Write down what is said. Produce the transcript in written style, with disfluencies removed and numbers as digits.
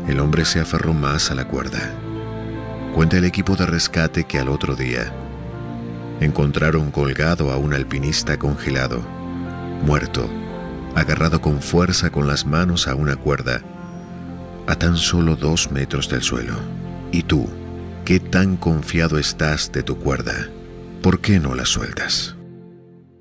El hombre se aferró más a la cuerda. Cuenta el equipo de rescate que al otro día encontraron colgado a un alpinista congelado, muerto, agarrado con fuerza con las manos a una cuerda, a tan solo 2 metros del suelo. ¿Y tú, qué tan confiado estás de tu cuerda? ¿Por qué no la sueltas?